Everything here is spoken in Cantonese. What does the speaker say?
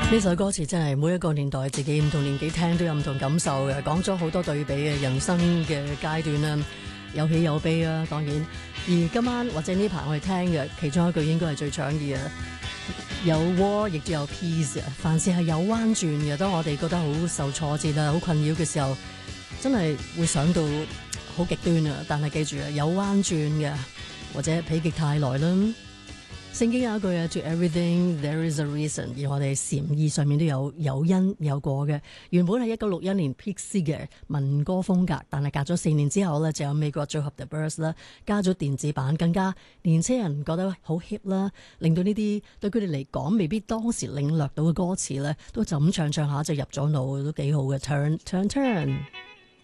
呢首歌詞真係每一個年代自己唔同年紀聽都有唔同感受嘅，講咗好多對比嘅人生嘅階段啦，有喜有悲啦，當然。而今晚或者呢排我哋聽嘅其中一句應該係最搶耳嘅，有 war 亦都有 peace， 凡事係有彎轉嘅。當我哋覺得好受挫折啊、好困擾嘅時候，真係會想到好極端啊！但係記住啊，有彎轉嘅，或者否極泰來啦。聖經有一句啊 ，To everything there is a reason， 而我哋禪意上面都有因有果嘅。原本係1961年 Pixies 嘅民歌風格，但係隔咗4年之後呢，就有美國組合 The Birds 啦，加咗電子版，更加年輕人覺得好 hit 啦，令到呢啲對佢哋嚟講未必當時領略到嘅歌詞呢，都就咁唱唱下就入咗腦，都幾好嘅。Turn turn turn。